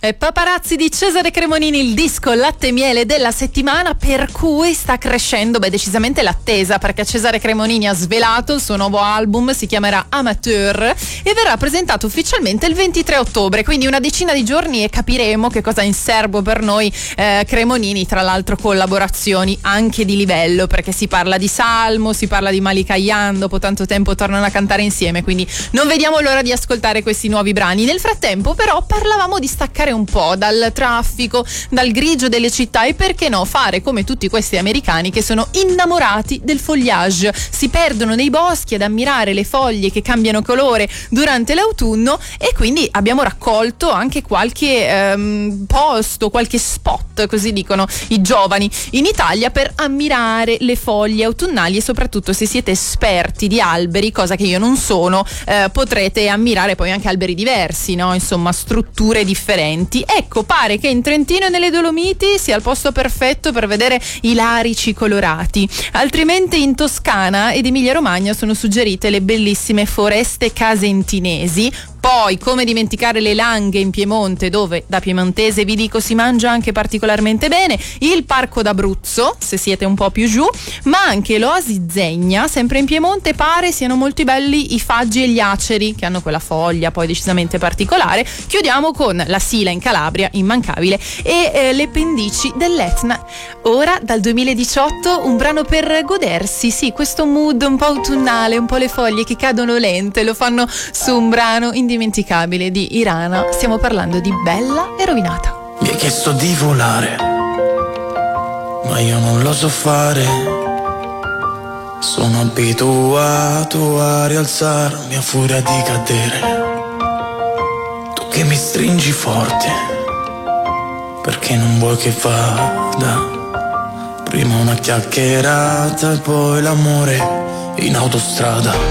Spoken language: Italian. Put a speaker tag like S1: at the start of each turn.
S1: Paparazzi di Cesare Cremonini, il disco latte e miele della settimana, per cui sta crescendo decisamente l'attesa, perché Cesare Cremonini ha svelato il suo nuovo album, si chiamerà Amateur e verrà presentato ufficialmente il 23 ottobre, quindi una decina di giorni e capiremo che cosa ha in serbo per noi Cremonini. Tra l'altro collaborazioni anche di livello, perché si parla di Salmo, si parla di Malika Ayane, dopo tanto tempo tornano a cantare insieme, quindi non vediamo l'ora di ascoltare questi nuovi brani. Nel frattempo però parlavamo di staccare un po' dal traffico, dal grigio delle città e perché no fare come tutti questi americani che sono innamorati del foliage, si perdono nei boschi ad ammirare le foglie che cambiano colore durante l'autunno, e quindi abbiamo raccolto anche qualche posto, qualche spot, così dicono i giovani, in Italia per ammirare le foglie autunnali, e soprattutto se siete esperti di alberi, cosa che io non sono, potrete ammirare poi anche alberi diversi, no? Insomma, strutture differenti. Ecco, pare che in Trentino e nelle Dolomiti sia il posto perfetto per vedere i larici colorati, altrimenti in Toscana ed Emilia Romagna sono suggerite le bellissime foreste casentinesi. Poi, come dimenticare le Langhe in Piemonte, dove da piemontese vi dico si mangia anche particolarmente bene, il Parco d'Abruzzo, se siete un po' più giù, ma anche l'Oasi Zegna, sempre in Piemonte. Pare siano molto belli i faggi e gli aceri, che hanno quella foglia poi decisamente particolare. Chiudiamo con la Sila in Calabria, immancabile, e le pendici dell'Etna. Ora, dal 2018, un brano per godersi, sì, questo mood un po' autunnale, un po' le foglie che cadono lente, lo fanno su un brano indimenticabile di Irana. Stiamo parlando di Bella e Rovinata.
S2: Mi hai chiesto di volare, ma io non lo so fare. Sono abituato a rialzarmi a furia di cadere. Tu che mi stringi forte, perché non vuoi che vada. Prima una chiacchierata e poi l'amore in autostrada.